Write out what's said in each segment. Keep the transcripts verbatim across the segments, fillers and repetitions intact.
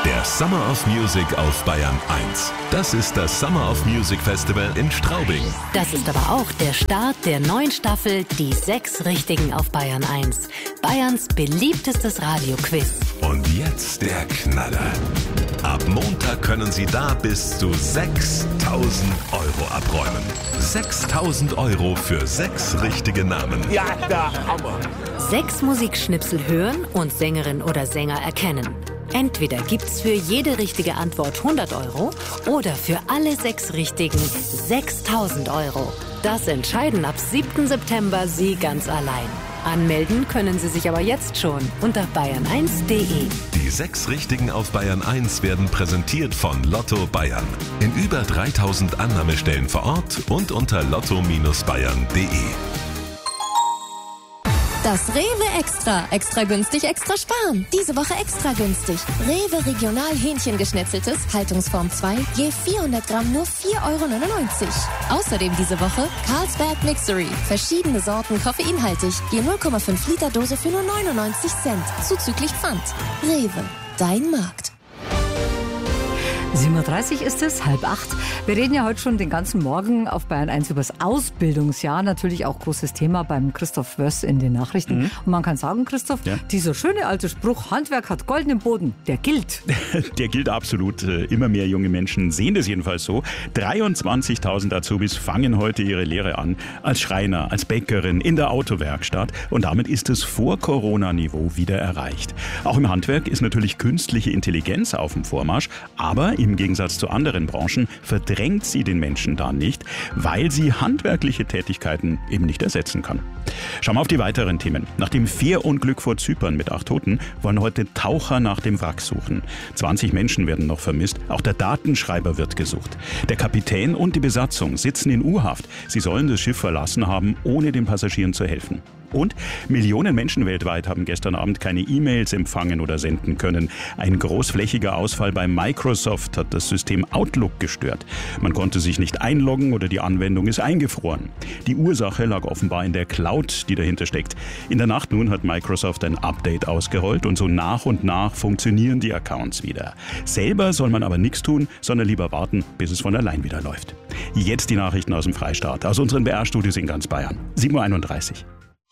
Der Summer of Music auf Bayern eins. Das ist das Summer of Music Festival in Straubing. Das ist aber auch der Start der neuen Staffel Die sechs Richtigen auf Bayern eins. Bayerns beliebtestes Radioquiz. Und jetzt der Knaller. Ab Montag können Sie da bis zu sechstausend Euro abräumen. sechstausend Euro für sechs richtige Namen. Ja, der Hammer. Sechs Musikschnipsel hören und Sängerin oder Sänger erkennen. Entweder gibt's für jede richtige Antwort hundert Euro oder für alle sechs Richtigen sechstausend Euro. Das entscheiden ab siebten September Sie ganz allein. Anmelden können Sie sich aber jetzt schon unter bayern eins punkt de. Die sechs Richtigen auf Bayern eins werden präsentiert von Lotto Bayern. In über dreitausend Annahmestellen vor Ort und unter lotto Bindestrich bayern punkt de. Das Rewe Extra. Extra günstig, extra sparen. Diese Woche extra günstig. Rewe Regional Hähnchengeschnetzeltes, Haltungsform zwei, je vierhundert Gramm nur vier Euro neunundneunzig. Außerdem diese Woche Carlsberg Mixery. Verschiedene Sorten koffeinhaltig. Je null Komma fünf Liter Dose für nur neunundneunzig Cent. Zuzüglich Pfand. Rewe. Dein Markt. sieben Uhr dreißig ist es, halb acht. Wir reden ja heute schon den ganzen Morgen auf Bayern eins über das Ausbildungsjahr. Natürlich auch großes Thema beim Christoph Wöss in den Nachrichten. Mhm. Und man kann sagen, Christoph, ja. dieser schöne alte Spruch, Handwerk hat goldenen Boden, der gilt. Der gilt absolut. Immer mehr junge Menschen sehen das jedenfalls so. dreiundzwanzigtausend Azubis fangen heute ihre Lehre an. Als Schreiner, als Bäckerin, in der Autowerkstatt. Und damit ist es Vor-Corona-Niveau wieder erreicht. Auch im Handwerk ist natürlich künstliche Intelligenz auf dem Vormarsch. Aber im Gegensatz zu anderen Branchen verdrängt sie den Menschen da nicht, weil sie handwerkliche Tätigkeiten eben nicht ersetzen kann. Schauen wir auf die weiteren Themen. Nach dem Fährunglück vor Zypern mit acht Toten wollen heute Taucher nach dem Wrack suchen. zwanzig Menschen werden noch vermisst. Auch der Datenschreiber wird gesucht. Der Kapitän und die Besatzung sitzen in U-Haft. Sie sollen das Schiff verlassen haben, ohne den Passagieren zu helfen. Und Millionen Menschen weltweit haben gestern Abend keine E-Mails empfangen oder senden können. Ein großflächiger Ausfall bei Microsoft hat das System Outlook gestört. Man konnte sich nicht einloggen oder die Anwendung ist eingefroren. Die Ursache lag offenbar in der Cloud, die dahinter steckt. In der Nacht nun hat Microsoft ein Update ausgerollt und so nach und nach funktionieren die Accounts wieder. Selber soll man aber nichts tun, sondern lieber warten, bis es von allein wieder läuft. Jetzt die Nachrichten aus dem Freistaat, aus unseren B R-Studios in ganz Bayern. sieben Uhr einunddreißig.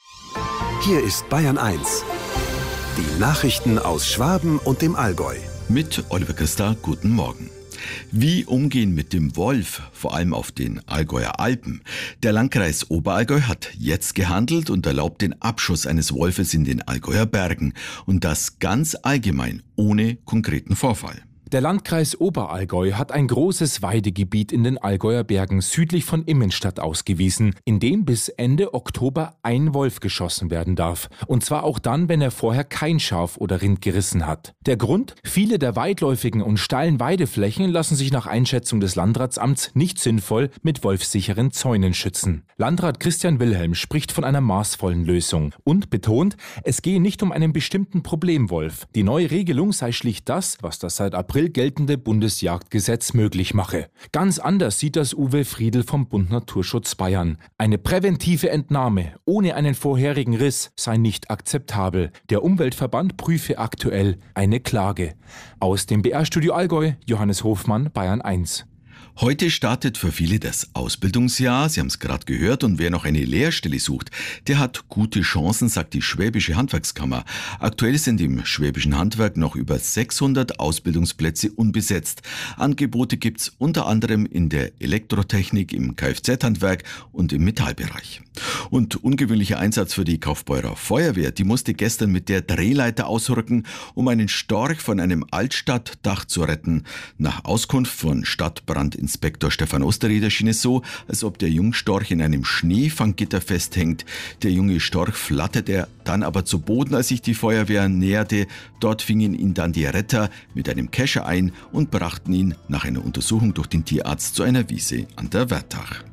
Hier ist Bayern eins. Die Nachrichten aus Schwaben und dem Allgäu. Mit Oliver Christa, guten Morgen. Wie umgehen mit dem Wolf, vor allem auf den Allgäuer Alpen? Der Landkreis Oberallgäu hat jetzt gehandelt und erlaubt den Abschuss eines Wolfes in den Allgäuer Bergen. Und das ganz allgemein, ohne konkreten Vorfall. Der Landkreis Oberallgäu hat ein großes Weidegebiet in den Allgäuer Bergen südlich von Immenstadt ausgewiesen, in dem bis Ende Oktober ein Wolf geschossen werden darf. Und zwar auch dann, wenn er vorher kein Schaf oder Rind gerissen hat. Der Grund? Viele der weitläufigen und steilen Weideflächen lassen sich nach Einschätzung des Landratsamts nicht sinnvoll mit wolfsicheren Zäunen schützen. Landrat Christian Wilhelm spricht von einer maßvollen Lösung und betont, es gehe nicht um einen bestimmten Problemwolf. Die neue Regelung sei schlicht das, was das seit April geltende Bundesjagdgesetz möglich mache. Ganz anders sieht das Uwe Friedl vom Bund Naturschutz Bayern. Eine präventive Entnahme ohne einen vorherigen Riss sei nicht akzeptabel. Der Umweltverband prüfe aktuell eine Klage. Aus dem B R-Studio Allgäu, Johannes Hofmann, Bayern eins. Heute startet für viele das Ausbildungsjahr, Sie haben es gerade gehört, und wer noch eine Lehrstelle sucht, der hat gute Chancen, sagt die Schwäbische Handwerkskammer. Aktuell sind im schwäbischen Handwerk noch über sechshundert Ausbildungsplätze unbesetzt. Angebote gibt's unter anderem in der Elektrotechnik, im Kfz-Handwerk und im Metallbereich. Und ungewöhnlicher Einsatz für die Kaufbeurer Feuerwehr, die musste gestern mit der Drehleiter ausrücken, um einen Storch von einem Altstadtdach zu retten. Nach Auskunft von Stadtbrandinspektor Stefan Osterrieder schien es so, als ob der Jungstorch in einem Schneefanggitter festhängt. Der junge Storch flatterte dann aber zu Boden, als sich die Feuerwehr näherte. Dort fingen ihn dann die Retter mit einem Kescher ein und brachten ihn nach einer Untersuchung durch den Tierarzt zu einer Wiese an der Wertach.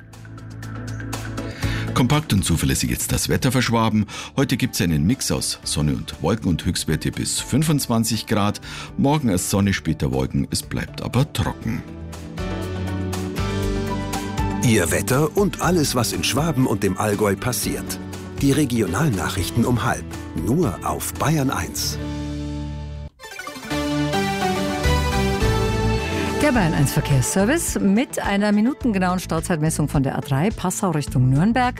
Kompakt und zuverlässig jetzt das Wetter für Schwaben. Heute gibt es einen Mix aus Sonne und Wolken und Höchstwerte bis fünfundzwanzig Grad. Morgen erst Sonne, später Wolken, es bleibt aber trocken. Ihr Wetter und alles, was in Schwaben und dem Allgäu passiert. Die Regionalnachrichten um halb. Nur auf Bayern eins. Der Bayern eins Verkehrsservice mit einer minutengenauen Startzeitmessung von der A drei Passau Richtung Nürnberg.